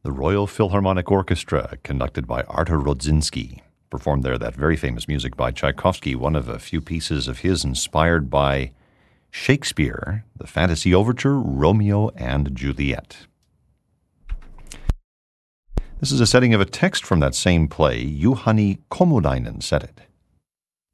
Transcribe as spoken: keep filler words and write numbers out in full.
The Royal Philharmonic Orchestra, conducted by Artur Rodzinski, performed there that very famous music by Tchaikovsky, one of a few pieces of his inspired by Shakespeare, the fantasy overture, Romeo and Juliet. This is a setting of a text from that same play. Juhani Komudainen said it.